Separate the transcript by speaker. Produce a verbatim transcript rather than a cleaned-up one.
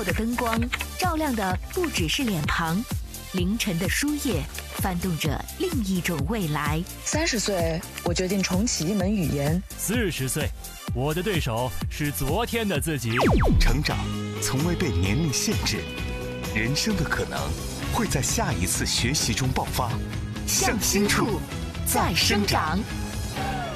Speaker 1: 的灯光照亮的不只是脸庞，凌晨的书页翻动着另一种未来。
Speaker 2: 三十岁，我决定重启一门语言。
Speaker 3: 四十岁，我的对手是昨天的自己。
Speaker 4: 成长从未被年龄限制，人生的可能会在下一次学习中爆发。
Speaker 1: 向心处再生长。